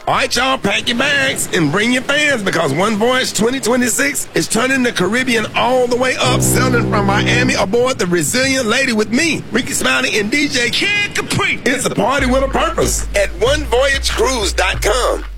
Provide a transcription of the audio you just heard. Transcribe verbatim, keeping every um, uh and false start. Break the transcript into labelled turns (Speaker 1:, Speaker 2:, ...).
Speaker 1: All right, y'all, pack your bags and bring your fans because One Voyage twenty twenty-six is turning the Caribbean all the way up, sailing from Miami aboard the Resilient Lady with me, Ricky Smiley, and D J Kid Capri. It's a party with a purpose at one voyage cruise dot com.